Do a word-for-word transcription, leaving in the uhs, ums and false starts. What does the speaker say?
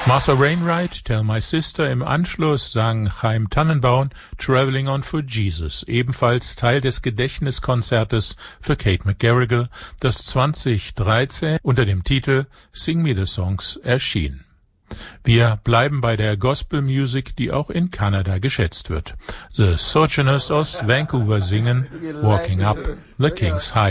Martha Wainwright, Tell My Sister. Im Anschluss sang Chaim Tannenbaum Traveling on for Jesus, ebenfalls Teil des Gedächtniskonzertes für Kate McGarrigle, das zweitausenddreizehn unter dem Titel Sing Me the Songs erschien. Wir bleiben bei der Gospel Music, die auch in Kanada geschätzt wird. The Sojourners aus Vancouver singen Walking Up the King's Highway.